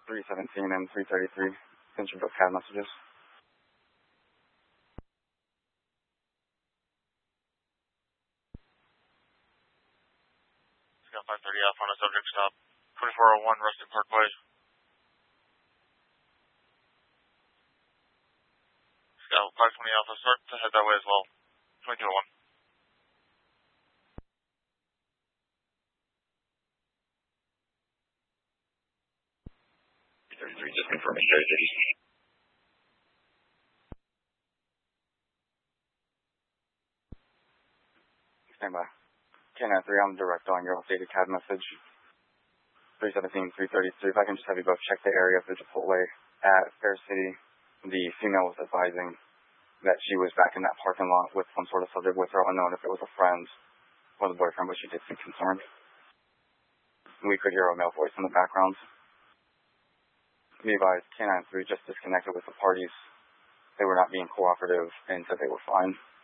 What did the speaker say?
317 and 333. Sent you both CAD messages. Scout 530 Alpha on a subject stop. 2401 Rustic Parkway. Scout 520 Alpha, start to head that way as well. 2201. 33, just confirming 36. Stand by. K93, I'm direct on your updated CAD message. 317, 333. If I can just have you both check the area of the Chipotle at Fair City. The female was advising that she was back in that parking lot with some sort of subject with her, unknown if it was a friend or the boyfriend, but she did seem concerned. We could hear a male voice in the background. Be advised, K93 just disconnected with the parties. They were not being cooperative and said they were fine.